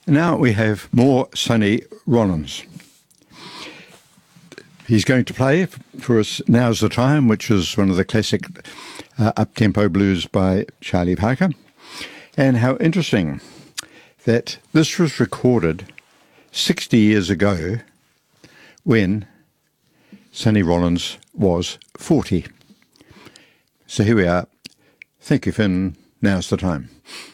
Now we have more Sonny Rollins. He's going to play for us Now's the Time, which is one of the classic up-tempo blues by Charlie Parker. And how interesting that this was recorded 60 years ago when Sonny Rollins was 40. So here we are. Thank you, Finn. Now's the Time.